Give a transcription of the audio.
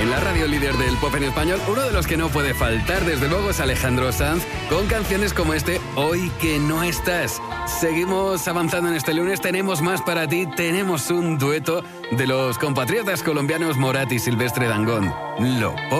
en la radio líder del pop en español. Uno de los que no puede faltar, desde luego, es Alejandro Sanz, con canciones como Hoy que no estás. Seguimos avanzando en este lunes, tenemos más para ti, tenemos un dueto de los compatriotas colombianos Morat y Silvestre Dangond.